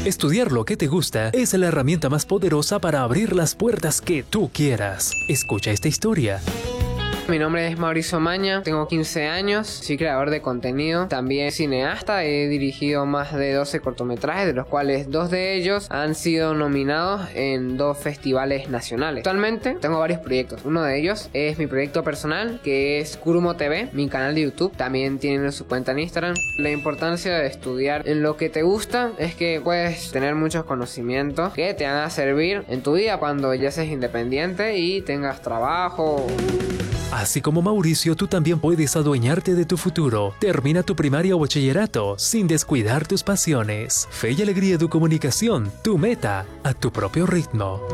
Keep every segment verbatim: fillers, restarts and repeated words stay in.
Estudiar lo que te gusta es la herramienta más poderosa para abrir las puertas que tú quieras. Escucha esta historia. Mi nombre es Mauricio Maña, tengo quince años, soy creador de contenido, también cineasta, he dirigido más de doce cortometrajes, de los cuales dos de ellos han sido nominados en dos festivales nacionales. Actualmente tengo varios proyectos, uno de ellos es mi proyecto personal, que es Kurumo T V, mi canal de YouTube, también tienen su cuenta en Instagram. La importancia de estudiar en lo que te gusta es que puedes tener muchos conocimientos que te van a servir en tu vida cuando ya seas independiente y tengas trabajo. Así como Mauricio, tú también puedes adueñarte de tu futuro. Termina tu primaria o bachillerato sin descuidar tus pasiones. Fe y alegría de comunicación, tu meta, a tu propio ritmo.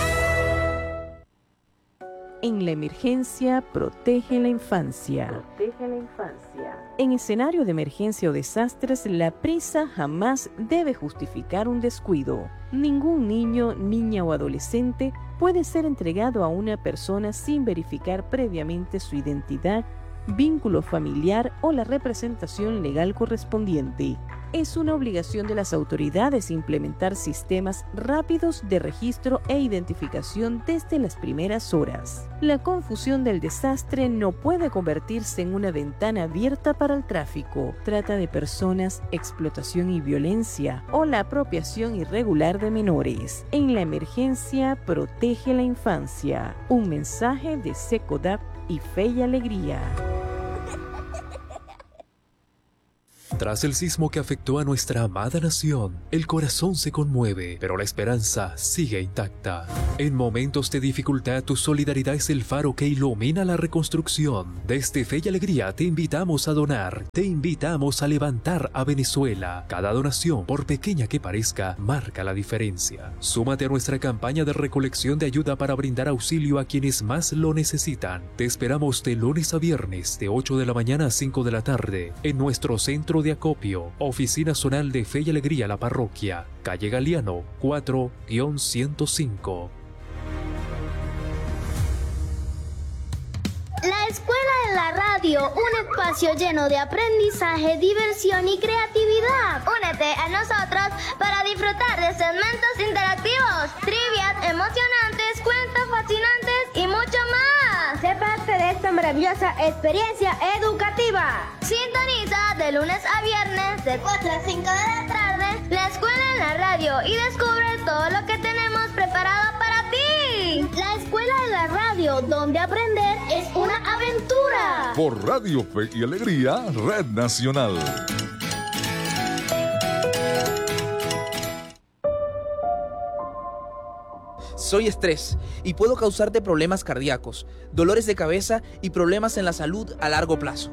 En la emergencia, protege la infancia. Protege la infancia. En escenario de emergencia o desastres, la prisa jamás debe justificar un descuido. Ningún niño, niña o adolescente puede ser entregado a una persona sin verificar previamente su identidad, vínculo familiar o la representación legal correspondiente. Es una obligación de las autoridades implementar sistemas rápidos de registro e identificación desde las primeras horas. La confusión del desastre no puede convertirse en una ventana abierta para el tráfico, trata de personas, explotación y violencia o la apropiación irregular de menores. En la emergencia, protege la infancia. Un mensaje de SECODAP y Fe y Alegría. Tras el sismo que afectó a nuestra amada nación, el corazón se conmueve, pero la esperanza sigue intacta. En momentos de dificultad, tu solidaridad es el faro que ilumina la reconstrucción. Desde Fe y Alegría te invitamos a donar, te invitamos a levantar a Venezuela. Cada donación, por pequeña que parezca, marca la diferencia. Súmate a nuestra campaña de recolección de ayuda para brindar auxilio a quienes más lo necesitan. Te esperamos de lunes a viernes, de ocho de la mañana a cinco de la tarde, en nuestro centro de acopio, Oficina Zonal de Fe y Alegría La Parroquia, calle Galeano cuatro ciento cinco. La Escuela de la Radio, un espacio lleno de aprendizaje, diversión y creatividad. Únete a nosotros para disfrutar de segmentos interactivos, trivias emocionantes, cuentos fascinantes y mucho más. Sé parte de esta maravillosa experiencia educativa. Sintoniza de lunes a viernes de cuatro a cinco de la tarde la Escuela en la Radio y descubre todo lo que tenemos preparado para ti. La Escuela de la Radio, donde aprender es una aventura. Por Radio Fe y Alegría, Red Nacional. Soy estrés y puedo causarte problemas cardíacos, dolores de cabeza y problemas en la salud a largo plazo.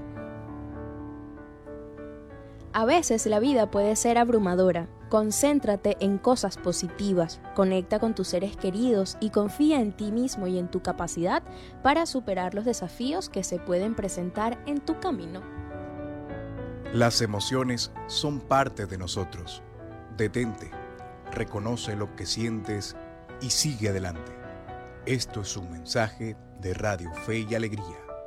A veces la vida puede ser abrumadora. Concéntrate en cosas positivas, conecta con tus seres queridos y confía en ti mismo y en tu capacidad para superar los desafíos que se pueden presentar en tu camino. Las emociones son parte de nosotros. Detente, reconoce lo que sientes y sigue adelante. Esto es un mensaje de Radio Fe y Alegría.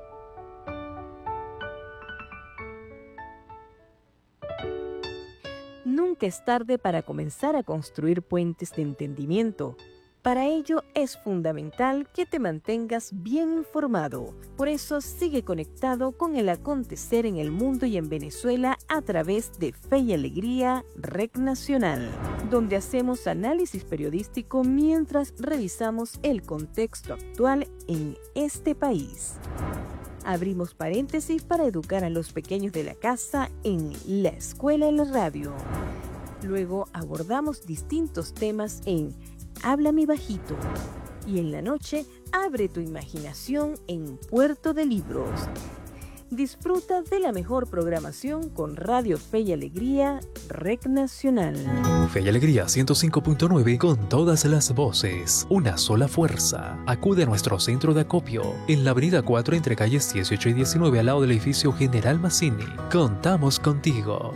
Nunca es tarde para comenzar a construir puentes de entendimiento. Para ello es fundamental que te mantengas bien informado. Por eso sigue conectado con el acontecer en el mundo y en Venezuela a través de Fe y Alegría, Red Nacional, donde hacemos análisis periodístico mientras revisamos el contexto actual en este país. Abrimos paréntesis para educar a los pequeños de la casa en La Escuela en la Radio. Luego abordamos distintos temas en Háblame Bajito. Y en la noche, abre tu imaginación en Puerto de Libros. Disfruta de la mejor programación con Radio Fe y Alegría, Red Nacional. Fe y Alegría ciento cinco punto nueve con todas las voces, una sola fuerza. Acude a nuestro centro de acopio en la avenida cuatro entre calles dieciocho y diecinueve al lado del edificio General Mazzini. Contamos contigo.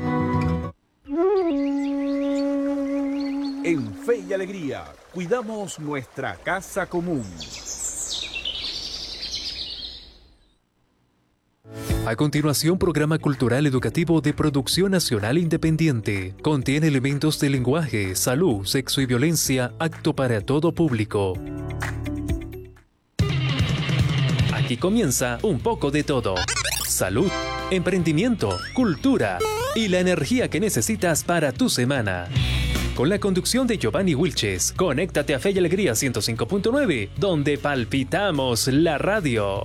En Fe y Alegría, cuidamos nuestra casa común. A continuación, programa cultural educativo de producción nacional independiente. Contiene elementos de lenguaje, salud, sexo y violencia, apto para todo público. Aquí comienza un poco de todo. Salud, emprendimiento, cultura y la energía que necesitas para tu semana. Con la conducción de Giovanni Wilches, conéctate a Fe y Alegría ciento cinco punto nueve, donde palpitamos la radio.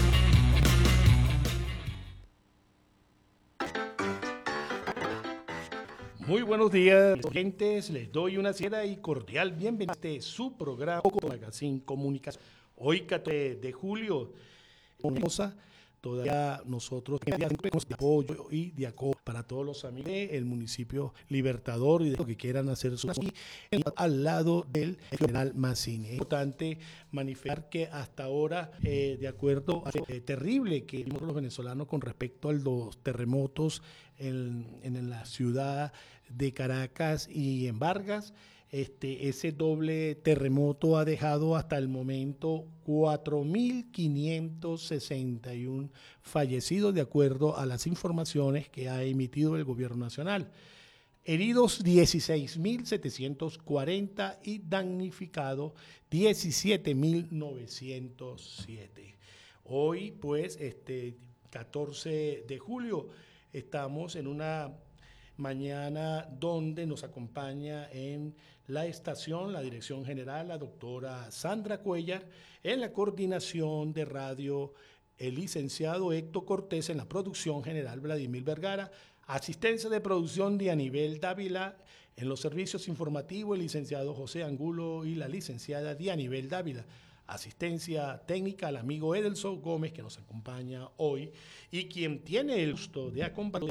Muy buenos días, oyentes. Les doy una sincera y cordial bienvenida a este su programa Magazine Comunicación. Hoy, catorce de julio, todavía nosotros tenemos de apoyo y de acoso para todos los amigos del municipio Libertador y de los que quieran hacer su al lado del general Mazzini. Es importante manifestar que hasta ahora, eh, de acuerdo a lo eh, terrible que vimos los venezolanos con respecto a los terremotos en, en la ciudad de Caracas y en Vargas, Este, ese doble terremoto ha dejado hasta el momento cuatro mil quinientos sesenta y uno fallecidos de acuerdo a las informaciones que ha emitido el gobierno nacional. Heridos dieciséis mil setecientos cuarenta y damnificados diecisiete mil novecientos siete. Hoy, pues, este catorce de julio, estamos en una mañana donde nos acompaña en la estación, la dirección general, la doctora Sandra Cuellar, en la coordinación de radio, el licenciado Héctor Cortés, en la producción general, Vladimir Vergara, asistencia de producción de Aníbal Dávila, en los servicios informativos, el licenciado José Angulo y la licenciada Dianibel Dávila. Asistencia técnica al amigo Edelson Gómez, que nos acompaña hoy, y quien tiene el gusto de acompañar